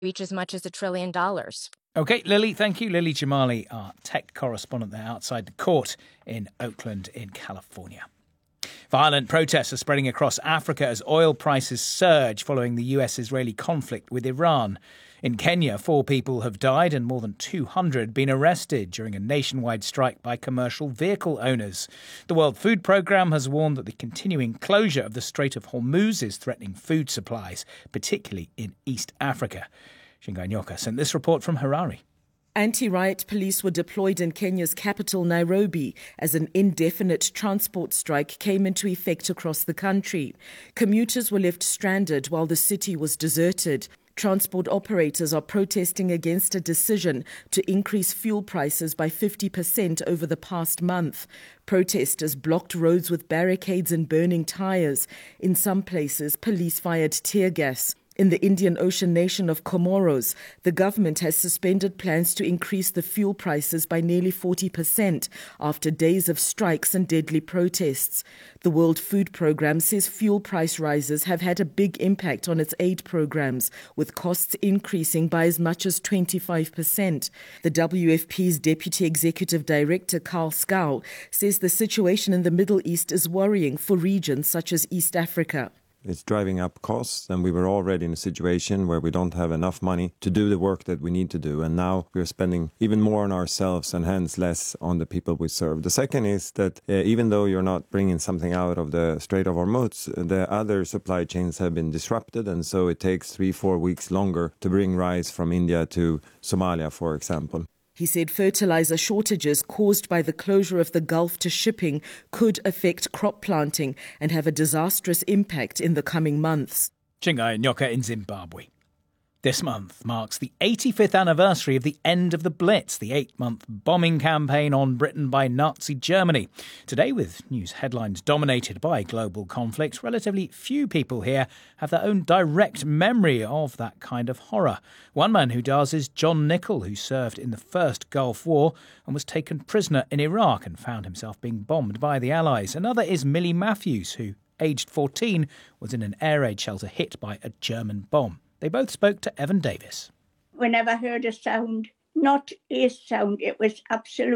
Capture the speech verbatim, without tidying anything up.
reach as much as a trillion dollars. OK, Lily, thank you. Lily Jamali, our tech correspondent there outside the court in Oakland in California. Violent protests are spreading across Africa as oil prices surge following the U S-Israeli conflict with Iran. In Kenya, four people have died and more than two hundred been arrested during a nationwide strike by commercial vehicle owners. The World Food Programme has warned that the continuing closure of the Strait of Hormuz is threatening food supplies, particularly in East Africa. Shingai Nyoka sent this report from Harare. Anti-riot police were deployed in Kenya's capital, Nairobi, as an indefinite transport strike came into effect across the country. Commuters were left stranded while the city was deserted. Transport operators are protesting against a decision to increase fuel prices by fifty percent over the past month. Protesters blocked roads with barricades and burning tyres. In some places, police fired tear gas. In the Indian Ocean nation of Comoros, the government has suspended plans to increase the fuel prices by nearly forty percent after days of strikes and deadly protests. The World Food Programme says fuel price rises have had a big impact on its aid programs, with costs increasing by as much as twenty-five percent. The W F P's Deputy Executive Director, Carl Scow, says the situation in the Middle East is worrying for regions such as East Africa. It's driving up costs, and we were already in a situation where we don't have enough money to do the work that we need to do. And now we're spending even more on ourselves and hence less on the people we serve. The second is that uh, even though you're not bringing something out of the Strait of Hormuz, the other supply chains have been disrupted. And so it takes three, four weeks longer to bring rice from India to Somalia, for example. He said fertilizer shortages caused by the closure of the Gulf to shipping could affect crop planting and have a disastrous impact in the coming months. Chingai Nyoka in Zimbabwe. This month marks the eighty-fifth anniversary of the end of the Blitz, the eight-month bombing campaign on Britain by Nazi Germany. Today, with news headlines dominated by global conflict, relatively few people here have their own direct memory of that kind of horror. One man who does is John Nichol, who served in the First Gulf War and was taken prisoner in Iraq and found himself being bombed by the Allies. Another is Millie Matthews, who, aged fourteen, was in an air raid shelter hit by a German bomb. They both spoke to Evan Davis. Whenever I heard a sound, not a sound, it was absolute